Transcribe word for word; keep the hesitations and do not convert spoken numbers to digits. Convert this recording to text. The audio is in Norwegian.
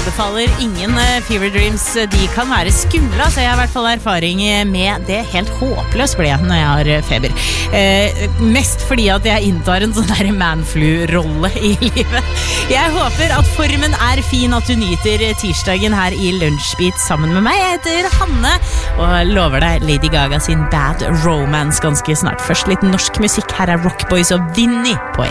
anbefaler ingen Fever Dreams. De kan være skumle, så jeg har I hvert fall erfaring med det. Helt håpløst blir jeg når jeg har feber. Eh, mest fordi at jeg inntar en sånn der manflu-rolle I livet. Jeg håper at formen er fin, at du nyter tirsdagen her I Lunsjbit sammen med meg. Jeg heter Hanne, og lover deg Lady Gaga sin Bad Romance ganske snart. Først litt norsk musikk. Her er Rock Boys og Vinny på